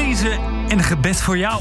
lezen en een gebed voor jou.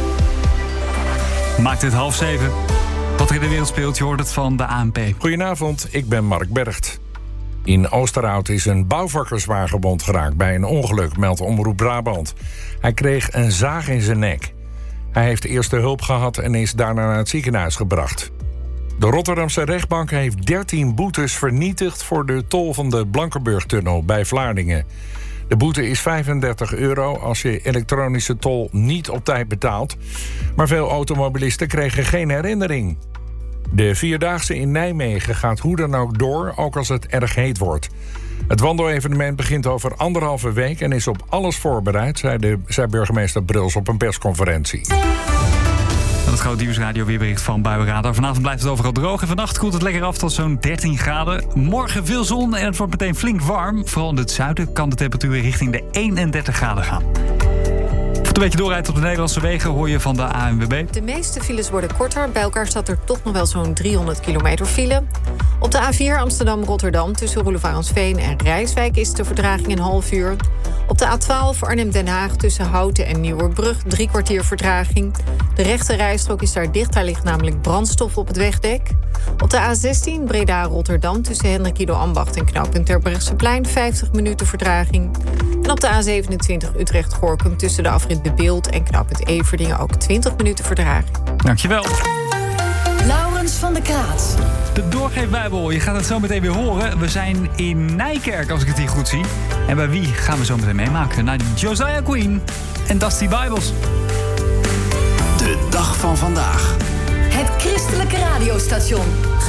Maakt het 6:30. Wat er in de wereld speelt, je hoort het van de ANP. Goedenavond, ik ben Mark Bergt. In Oosterhout is een bouwvakkerswagen gewond geraakt bij een ongeluk, meldt Omroep Brabant. Hij kreeg een zaag in zijn nek. Hij heeft eerste hulp gehad en is daarna naar het ziekenhuis gebracht. De Rotterdamse rechtbank heeft 13 boetes vernietigd voor de tol van de Blankenburg-tunnel bij Vlaardingen. De boete is €35 als je elektronische tol niet op tijd betaalt. Maar veel automobilisten kregen geen herinnering. De Vierdaagse in Nijmegen gaat hoe dan ook door, ook als het erg heet wordt. Het wandelevenement begint over 1,5 week en is op alles voorbereid, zei burgemeester Bruls op een persconferentie. Het Groot Nieuwsradio weerbericht van Buienradar. Vanavond blijft het overal droog en vannacht koelt het lekker af tot zo'n 13 graden. Morgen veel zon en het wordt meteen flink warm. Vooral in het zuiden kan de temperatuur richting de 31 graden gaan. Of het een beetje doorrijdt op de Nederlandse wegen hoor je van de ANWB. De meeste files worden korter. Bij elkaar staat er toch nog wel zo'n 300 kilometer file. Op de A4 Amsterdam-Rotterdam tussen Roelevarensveen en Rijswijk is de vertraging een half uur. Op de A12 Arnhem-Den Haag tussen Houten en Nieuwerbrug 3 kwartier vertraging. De rechte rijstrook is daar dicht, daar ligt namelijk brandstof op het wegdek. Op de A16 Breda-Rotterdam tussen Hendrik Ambacht en knooppunt Terbrechtseplein 50 minuten vertraging. En op de A27 Utrecht-Gorkum tussen de afrit De Beeld en knooppunt Everdingen ook 20 minuten vertraging. Dankjewel. Laurens van der Kraat. De Doorgeefbijbel, je gaat het zo meteen weer horen. We zijn in Nijkerk, als ik het hier goed zie. En bij wie gaan we zo meteen meemaken? Naar Josiah Queen en Dusty Bibles. De dag van vandaag. Het christelijke radiostation.